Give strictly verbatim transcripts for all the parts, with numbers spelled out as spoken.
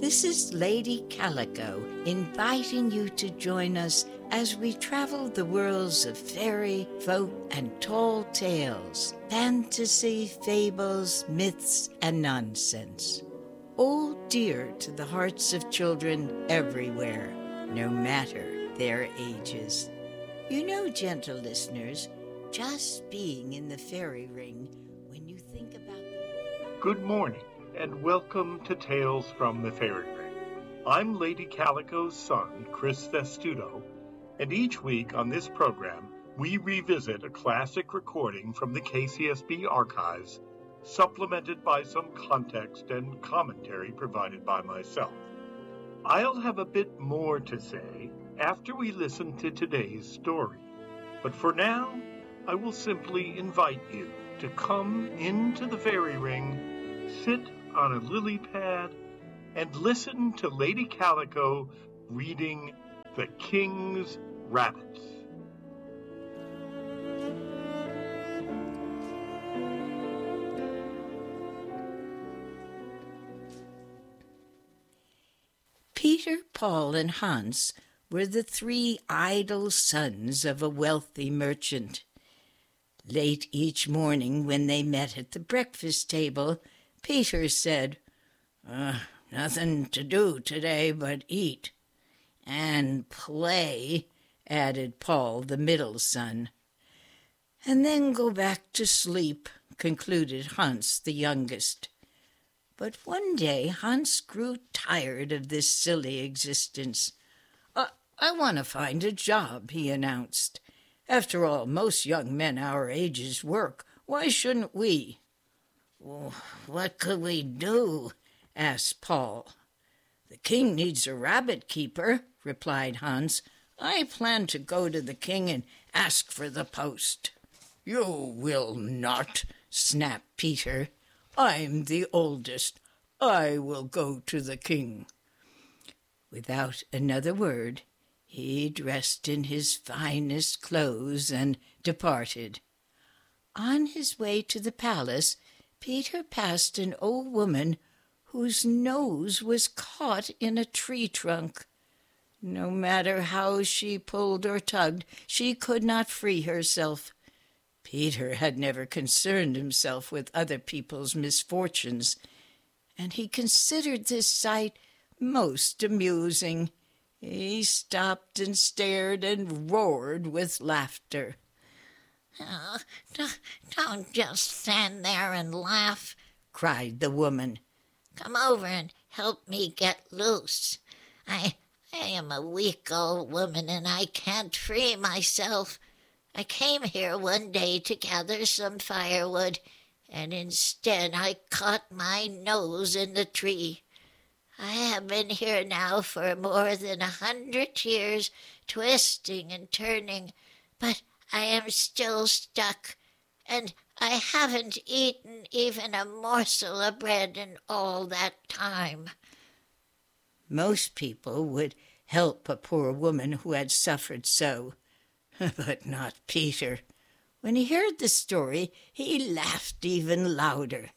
This is Lady Calico inviting you to join us as we travel the worlds of fairy, folk, and tall tales, fantasy, fables, myths, and nonsense. All dear to the hearts of children everywhere, no matter their ages. You know, gentle listeners, just being in the fairy ring, when you think about the... Good morning, and welcome to Tales from the Fairy Ring. I'm Lady Calico's son, Chris Festudo, and each week on this program, we revisit a classic recording from the K C S B archives, supplemented by some context and commentary provided by myself. I'll have a bit more to say after we listen to today's story, but for now, I will simply invite you to come into the fairy ring, sit on a lily pad, and listen to Lady Calico reading The King's Rabbits. Peter, Paul, and Hans were the three idle sons of a wealthy merchant. Late each morning when they met at the breakfast table, Peter said, uh, nothing to do today but eat. And play, added Paul, the middle son. And then go back to sleep, concluded Hans, the youngest. But one day Hans grew tired of this silly existence. I, I want to find a job, he announced. After all, most young men our ages work. Why shouldn't we? Well, what could we do? Asked Paul. The king needs a rabbit keeper, replied Hans. I plan to go to the king and ask for the post. You will not, snapped Peter. I'm the oldest. I will go to the king. Without another word, he dressed in his finest clothes and departed. On his way to the palace, Peter passed an old woman whose nose was caught in a tree trunk. No matter how she pulled or tugged, she could not free herself. Peter had never concerned himself with other people's misfortunes, and he considered this sight most amusing. He stopped and stared and roared with laughter. Oh, don't just stand there and laugh, cried the woman. Come over and help me get loose. I, I am a weak old woman and I can't free myself. I came here one day to gather some firewood, and instead I caught my nose in the tree. I have been here now for more than a hundred years, twisting and turning, but I am still stuck, and I haven't eaten even a morsel of bread in all that time. Most people would help a poor woman who had suffered so, but not Peter. When he heard the story, he laughed even louder.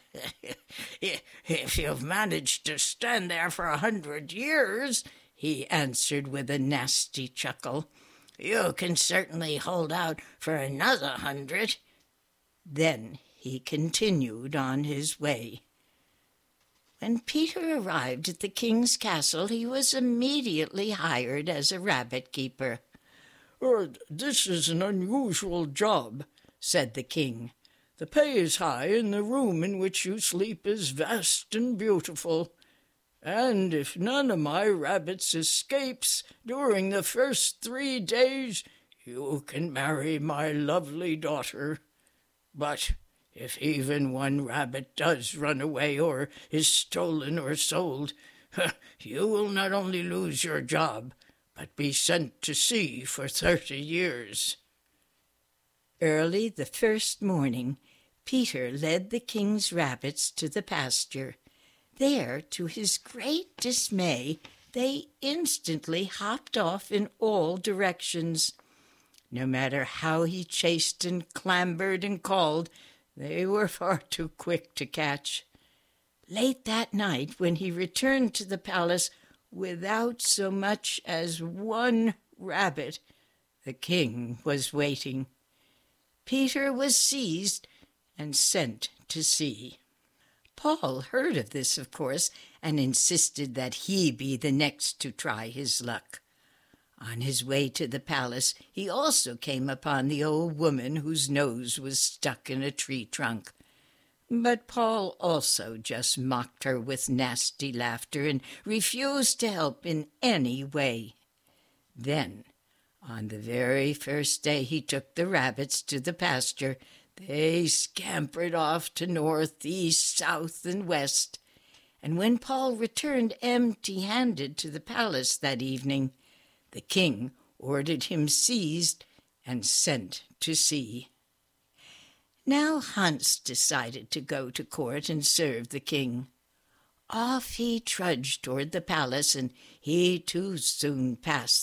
If you've managed to stand there for a hundred years, he answered with a nasty chuckle, you can certainly hold out for another hundred. Then he continued on his way. When Peter arrived at the king's castle, he was immediately hired as a rabbit keeper. Uh, this is an unusual job, said the king. The pay is high, and the room in which you sleep is vast and beautiful. And if none of my rabbits escapes during the first three days, you can marry my lovely daughter. But if even one rabbit does run away or is stolen or sold, you will not only lose your job, but be sent to sea for thirty years. Early the first morning, Peter led the king's rabbits to the pasture. There, to his great dismay, they instantly hopped off in all directions. No matter how he chased and clambered and called, they were far too quick to catch. Late that night, when he returned to the palace without so much as one rabbit, the king was waiting. Peter was seized and sent to sea. Paul heard of this, of course, and insisted that he be the next to try his luck. On his way to the palace, he also came upon the old woman whose nose was stuck in a tree trunk. But Paul also just mocked her with nasty laughter and refused to help in any way. Then, on the very first day he took the rabbits to the pasture, they scampered off to north, east, south, and west. And when Paul returned empty-handed to the palace that evening, the king ordered him seized and sent to sea. Now Hans decided to go to court and serve the king. Off he trudged toward the palace, and he too soon passed